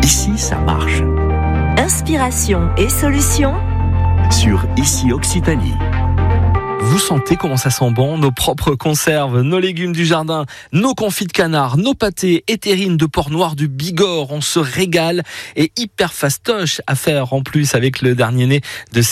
Ici, ça marche. Inspiration et solutions Sur Ici Occitanie. Vous sentez comment ça sent bon, nos propres conserves, nos légumes du jardin, nos confits de canard, nos pâtés et terrines de porc noir du Bigorre. On se régale et hyper fastoche à faire en plus avec le dernier né de